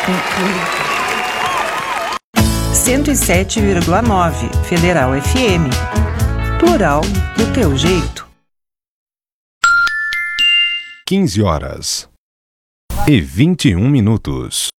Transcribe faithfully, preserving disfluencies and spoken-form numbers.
cento e sete vírgula nove Federal F M. Plural do teu jeito. quinze horas e vinte e um minutos.